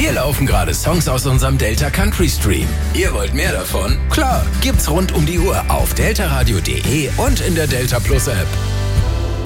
Hier laufen gerade Songs aus unserem Delta Country Stream. Ihr wollt mehr davon? Klar, gibt's rund um die Uhr auf deltaradio.de und in der Delta Plus App.